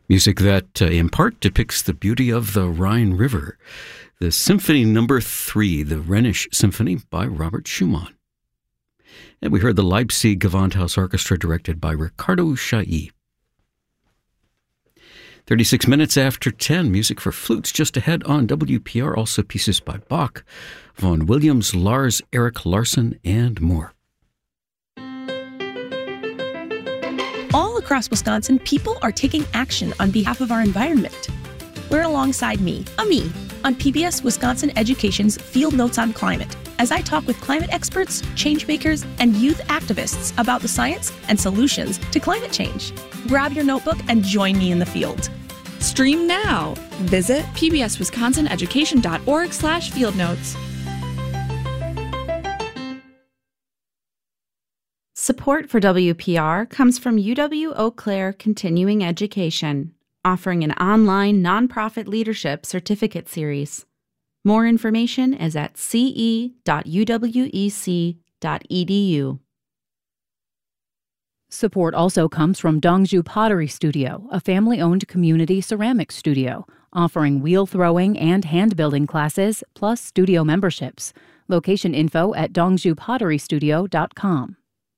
Music that in part depicts the beauty of the Rhine River. The Symphony No. 3, the Rhenish Symphony by Robert Schumann. And we heard the Leipzig Gewandhaus Orchestra directed by Ricardo Chailly. 36 minutes after 10, music for flutes just ahead on WPR, also pieces by Bach, Vaughan Williams, Lars Erik Larsson, and more. All across Wisconsin, people are taking action on behalf of our environment. Learn alongside me, Ami, on PBS Wisconsin Education's Field Notes on Climate, as I talk with climate experts, change makers, and youth activists about the science and solutions to climate change. Grab your notebook and join me in the field. Stream now. Visit pbswisconsineducation.org/fieldnotes. Support for WPR comes from UW Eau Claire Continuing Education, offering an online nonprofit leadership certificate series. More information is at ce.uwec.edu. Support also comes from Dongju Pottery Studio, a family-owned community ceramics studio, offering wheel throwing and hand-building classes, plus studio memberships. Location info at dongjupotterystudio.com.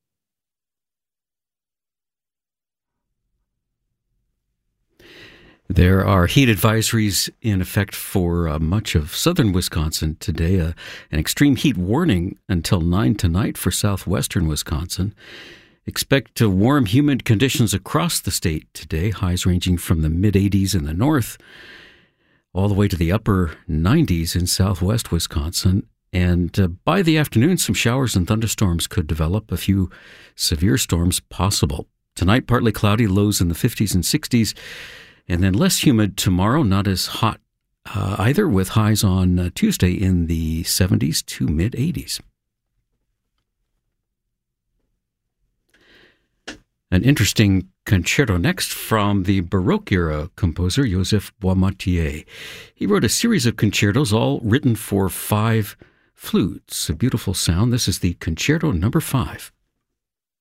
There are heat advisories in effect for much of southern Wisconsin today. An extreme heat warning until 9 tonight for southwestern Wisconsin. Expect warm, humid conditions across the state today, highs ranging from the mid-80s in the north all the way to the upper 90s in southwest Wisconsin. And by the afternoon, some showers and thunderstorms could develop, a few severe storms possible. Tonight, partly cloudy, lows in the 50s and 60s. And then less humid tomorrow, not as hot either, with highs on Tuesday in the 70s to mid-80s. An interesting concerto next from the Baroque-era composer Joseph Boismatier. He wrote a series of concertos, all written for 5 flutes. A beautiful sound. This is the Concerto No. 5.